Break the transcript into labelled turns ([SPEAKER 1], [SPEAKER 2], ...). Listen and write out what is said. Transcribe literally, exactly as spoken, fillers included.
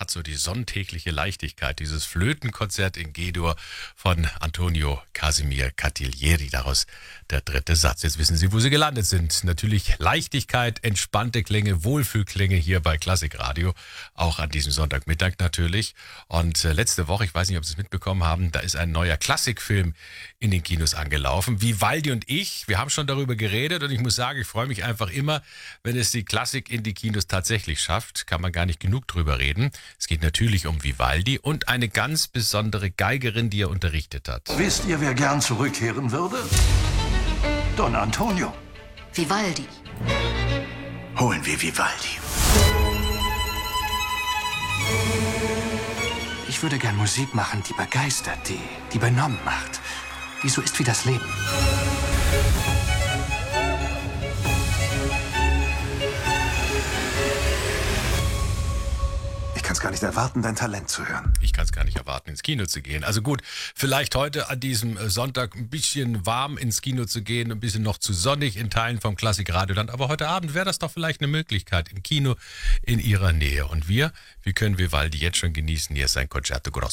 [SPEAKER 1] hat so die sonntägliche Leichtigkeit. Dieses Flötenkonzert in G-Dur von Antonio Casimir Cattiglieri. Daraus der dritte Satz. Jetzt wissen Sie, wo Sie gelandet sind. Natürlich Leichtigkeit, entspannte Klänge, Wohlfühlklänge hier bei Klassikradio. Auch an diesem Sonntagmittag natürlich. Und äh, letzte Woche, ich weiß nicht, ob Sie es mitbekommen haben, da ist ein neuer Klassikfilm in den Kinos angelaufen. Vivaldi und ich, wir haben schon darüber geredet und ich muss sagen, ich freue mich einfach immer, wenn es die Klassik in die Kinos tatsächlich schafft. Kann man gar nicht genug drüber reden. Es geht natürlich um Vivaldi und eine ganz besondere Geigerin, die er unterrichtet hat.
[SPEAKER 2] Wisst ihr, wer gern zurückkehren würde? Don Antonio.
[SPEAKER 3] Vivaldi.
[SPEAKER 2] Holen wir Vivaldi.
[SPEAKER 4] Ich würde gern Musik machen, die begeistert, die, die benommen macht. Die so ist wie das Leben.
[SPEAKER 2] Ich kann es gar nicht erwarten, dein Talent zu hören.
[SPEAKER 1] Ich kann es gar nicht erwarten, ins Kino zu gehen. Also gut, vielleicht heute an diesem Sonntag ein bisschen warm ins Kino zu gehen, ein bisschen noch zu sonnig in Teilen vom Klassikradioland. Aber heute Abend wäre das doch vielleicht eine Möglichkeit im Kino in Ihrer Nähe. Und wir, wir können Vivaldi jetzt schon genießen. Hier ist sein Concerto Grosso.